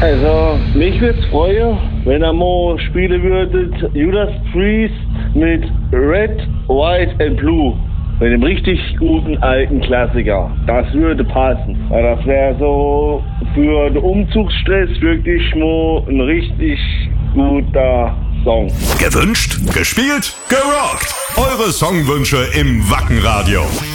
Also, mich würde es freuen, wenn ihr mal spielen würdet Judas Priest mit Red, White and Blue. Mit dem richtig guten alten Klassiker. Das würde passen. Weil das wäre so für den Umzugsstress wirklich mal ein richtig guter Song. Gewünscht, gespielt, gerockt. Eure Songwünsche im Wackenradio.